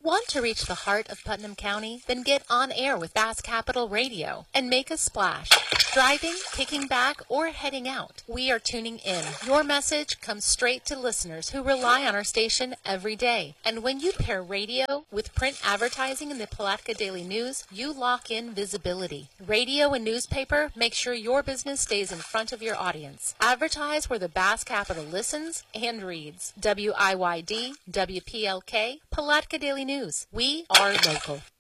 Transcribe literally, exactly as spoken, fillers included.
Want to reach the heart of Putnam County? Then get on air with Bass Capital Radio and make a splash. Driving, kicking back, or heading out, we are tuning in. Your message comes straight to listeners who rely on our station every day. And when you pair radio with print advertising in the Palatka Daily News, you lock in visibility. Radio and newspaper make sure your business stays in front of your audience. Advertise where the Bass Capital listens and reads. W I Y D, W P L K, Palatka Daily News. We are local.